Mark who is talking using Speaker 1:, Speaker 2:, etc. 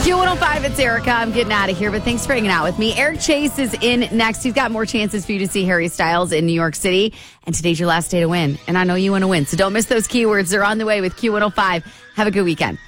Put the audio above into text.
Speaker 1: Q105, it's Erica. I'm getting out of here, but thanks for hanging out with me. Eric Chase is in next. He's got more chances for you to see Harry Styles in New York City. And today's your last day to win. And I know you want to win, so don't miss those keywords. They're on the way with Q105. Have a good weekend.